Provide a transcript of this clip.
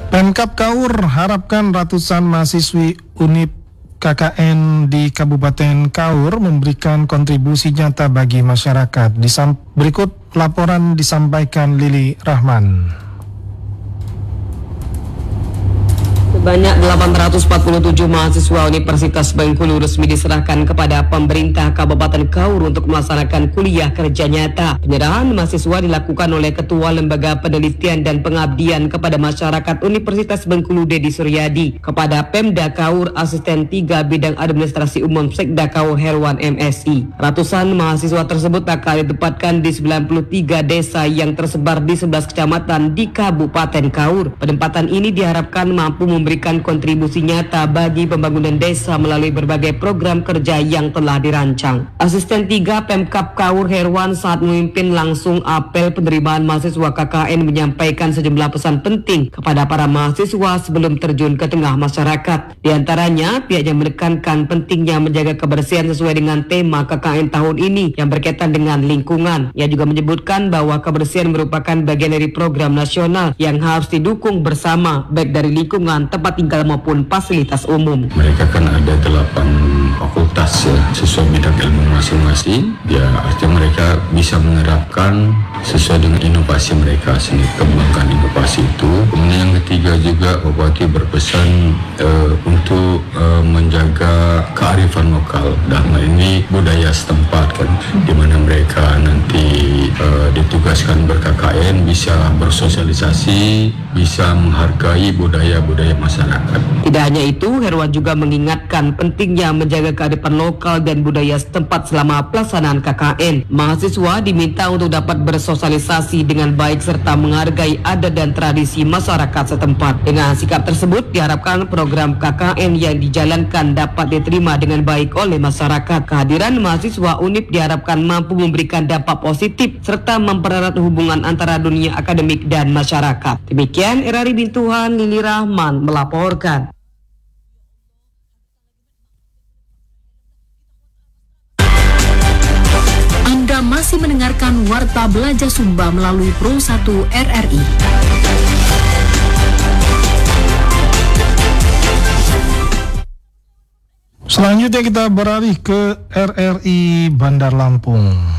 Pemkab Kaur harapkan ratusan mahasiswi Unip KKN di Kabupaten Kaur memberikan kontribusi nyata bagi masyarakat. Berikut laporan disampaikan Lili Rahman. Sebanyak 847 mahasiswa Universitas Bengkulu resmi diserahkan kepada pemerintah Kabupaten Kaur untuk melaksanakan kuliah kerja nyata. Penyerahan mahasiswa dilakukan oleh Ketua Lembaga Penelitian dan Pengabdian kepada Masyarakat Universitas Bengkulu Dedi Suryadi, kepada Pemda Kaur Asisten 3 Bidang Administrasi Umum Sekda Kaur Herwan MSI. Ratusan mahasiswa tersebut akan ditempatkan di 93 desa yang tersebar di 11 kecamatan di Kabupaten Kaur. Penempatan ini diharapkan mampu memberikan kontribusi nyata bagi pembangunan desa melalui berbagai program kerja yang telah dirancang. Asisten 3 Pemkab Kaur Herwan saat memimpin langsung apel penerimaan mahasiswa KKN menyampaikan sejumlah pesan penting kepada para mahasiswa sebelum terjun ke tengah masyarakat. Di antaranya, pihaknya menekankan pentingnya menjaga kebersihan sesuai dengan tema KKN tahun ini yang berkaitan dengan lingkungan. Ia juga menyebutkan bahwa kebersihan merupakan bagian dari program nasional yang harus didukung bersama, baik dari lingkungan, tempat tinggal maupun fasilitas umum. Mereka kan ada 8 fakultas ya, sesuai bidang ilmu masing-masing. Ya, artinya mereka bisa menerapkan sesuai dengan inovasi mereka sendiri, kembangkan inovasi itu. Kemudian yang ketiga juga Bupati berpesan untuk menjaga kearifan lokal, dalam hal ini budaya setempat kan, di mana mereka nanti ditugaskan ber-KKN bisa bersosialisasi, bisa menghargai budaya-budaya masyarakat. Tidak hanya itu, Herwan juga mengingatkan pentingnya menjaga kearifan lokal dan budaya setempat selama pelaksanaan KKN. Mahasiswa diminta untuk dapat bersosialisasi dengan baik serta menghargai adat dan tradisi masyarakat setempat. Dengan sikap tersebut, diharapkan program KKN yang dijalankan dapat diterima dengan baik oleh masyarakat. Kehadiran mahasiswa Unip diharapkan mampu memberikan dampak positif serta mempererat hubungan antara dunia akademik dan masyarakat. Demikian Erari Bintuhan, Lili Rahman melaporkan. Anda masih mendengarkan Warta Belajar Sumba melalui Pro 1 RRI. Selanjutnya kita beralih ke RRI Bandar Lampung.